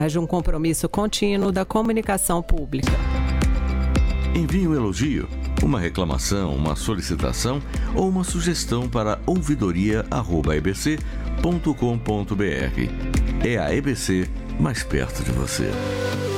de um compromisso contínuo da comunicação pública. Envie um elogio, uma reclamação, uma solicitação ou uma sugestão para ouvidoria@ebc.com.br. É a EBC mais perto de você.